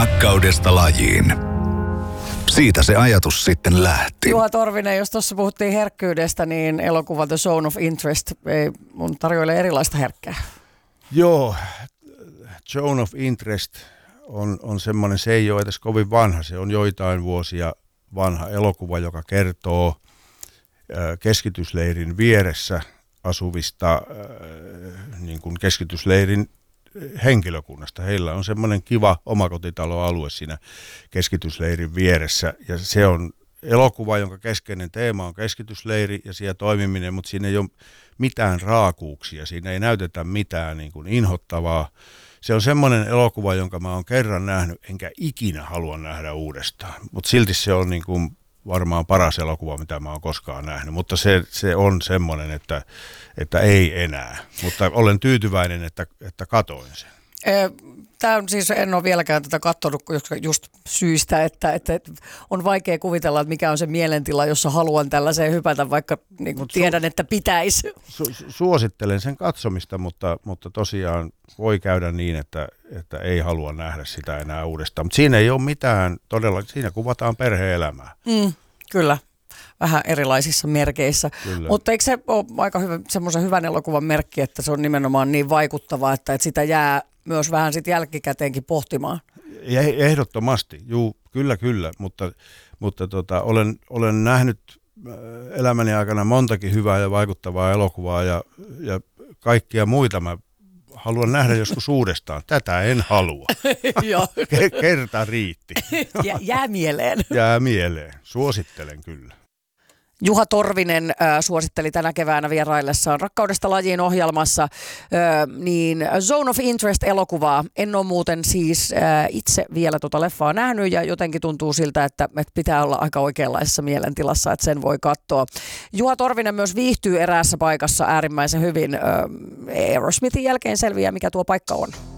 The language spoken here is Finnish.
Rakkaudesta lajiin. Siitä se ajatus sitten lähti. Juha Torvinen, jos tuossa puhuttiin herkkyydestä, niin elokuva The Zone of Interest mun tarjoilee erilaista herkkää. Joo, Zone of Interest on semmoinen, se ei ole edes kovin vanha, se on joitain vuosia vanha elokuva, joka kertoo keskitysleirin vieressä asuvista niin kuin keskitysleirin henkilökunnasta. Heillä on semmoinen kiva omakotitaloalue siinä keskitysleirin vieressä ja se on elokuva, jonka keskeinen teema on keskitysleiri ja siellä toimiminen, mutta siinä ei ole mitään raakuuksia, siinä ei näytetä mitään niin kuin inhottavaa. Se on semmoinen elokuva, jonka mä oon kerran nähnyt, enkä ikinä halua nähdä uudestaan, mutta silti se on niin kuin varmaan paras elokuva, mitä mä oon koskaan nähnyt, mutta se on semmoinen, että ei enää, mutta olen tyytyväinen, että katoin sen. Tämä on siis, en ole vieläkään tätä katsonut just syistä, että on vaikea kuvitella, että mikä on se mielentila, jossa haluan tällaiseen hypätä, vaikka niin kuin tiedän, että pitäisi. Suosittelen sen katsomista, mutta tosiaan voi käydä niin, että ei halua nähdä sitä enää uudestaan. Mutta siinä ei ole mitään, todella, siinä kuvataan perhe-elämää. Kyllä. Vähän erilaisissa merkeissä. Kyllä. Mutta eikö se ole aika semmoisen hyvän elokuvan merkki, että se on nimenomaan niin vaikuttava, että sitä jää myös vähän sit jälkikäteenkin pohtimaan? Ehdottomasti, juu, kyllä, mutta olen nähnyt elämäni aikana montakin hyvää ja vaikuttavaa elokuvaa ja kaikkia muita mä haluan nähdä joskus uudestaan. Tätä en halua. Kerta riitti. Jää mieleen. Jää mieleen. Suosittelen kyllä. Juha Torvinen suositteli tänä keväänä vieraillessaan Rakkaudesta lajiin -ohjelmassa niin Zone of Interest-elokuvaa. En ole muuten siis itse vielä tuota leffaa nähnyt ja jotenkin tuntuu siltä, että pitää olla aika oikeanlaisessa mielentilassa, että sen voi katsoa. Juha Torvinen myös viihtyy eräässä paikassa äärimmäisen hyvin. Aerosmithin jälkeen selviää, mikä tuo paikka on.